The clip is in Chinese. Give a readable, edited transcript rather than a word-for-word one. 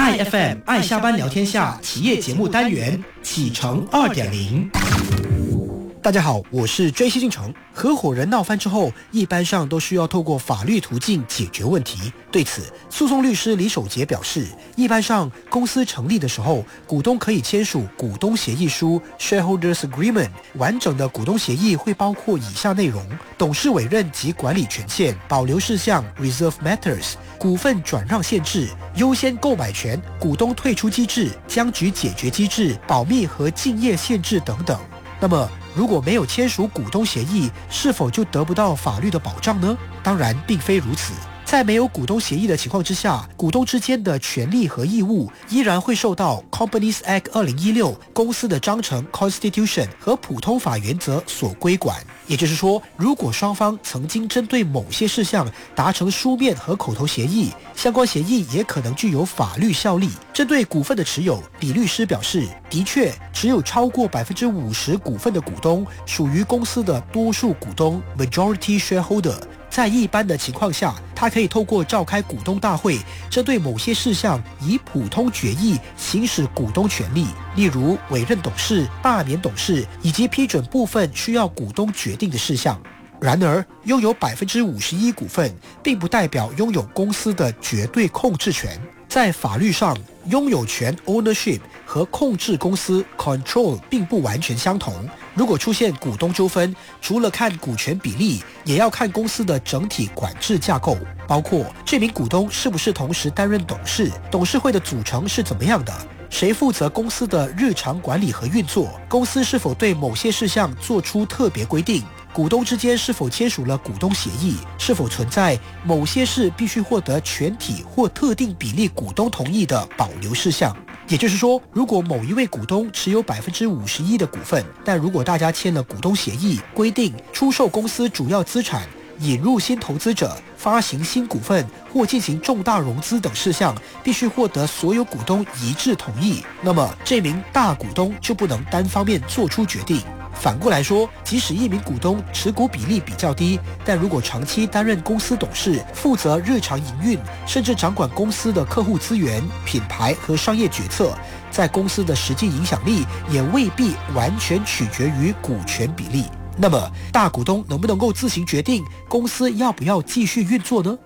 爱 FM 爱下班聊天下企业节目单元启程2.0。 大家好，我是追西进城。合伙人闹翻之后，一般上都需要透过法律途径解决问题。对此，诉讼律师李守杰表示，一般上公司成立的时候，股东可以签署股东协议书 （Shareholders Agreement）。完整的股东协议会包括以下内容：董事委任及管理权限、保留事项 （Reserve Matters）、股份转让限制、优先购买权、股东退出机制、僵局解决机制、保密和竞业限制等等。那么，如果没有签署股东协议，是否就得不到法律的保障呢？当然并非如此。在没有股东协议的情况之下，股东之间的权利和义务依然会受到 Companies Act 2016公司的章程 Constitution 和普通法原则所规管。也就是说，如果双方曾经针对某些事项达成书面和口头协议，相关协议也可能具有法律效力。针对股份的持有，李律师表示，的确，持有超过50%股份的股东属于公司的多数股东 （Majority Shareholder）。在一般的情况下，他可以透过召开股东大会，针对某些事项以普通决议行使股东权利，例如委任董事、罢免董事以及批准部分需要股东决定的事项。然而，拥有51%股份，并不代表拥有公司的绝对控制权。在法律上，拥有权 ownership 和控制公司 control 并不完全相同。如果出现股东纠纷，除了看股权比例，也要看公司的整体管制架构，包括这名股东是不是同时担任董事，董事会的组成是怎么样的，谁负责公司的日常管理和运作，公司是否对某些事项做出特别规定，股东之间是否签署了股东协议，是否存在某些事必须获得全体或特定比例股东同意的保留事项。也就是说，如果某一位股东持有51%的股份，但如果大家签了股东协议，规定出售公司主要资产、引入新投资者、发行新股份或进行重大融资等事项必须获得所有股东一致同意，那么这名大股东就不能单方面做出决定。反过来说，即使一名股东持股比例比较低，但如果长期担任公司董事，负责日常营运，甚至掌管公司的客户资源、品牌和商业决策，在公司的实际影响力也未必完全取决于股权比例。那么，大股东能不能够自行决定公司要不要继续运作呢？